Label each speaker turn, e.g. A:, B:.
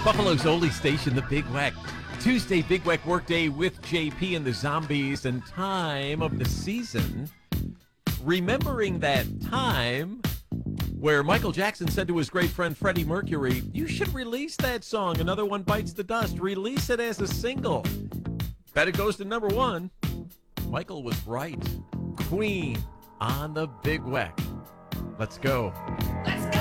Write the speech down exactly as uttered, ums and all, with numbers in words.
A: Buffalo's only station, the Big Weck. Tuesday, Big Weck Workday with J P and the Zombies, and time of the season. Remembering that time where Michael Jackson said to his great friend Freddie Mercury, you should release that song, Another One Bites the Dust. Release it as a single. Bet it goes to number one. Michael was right. Queen on the Big Weck. Let's go.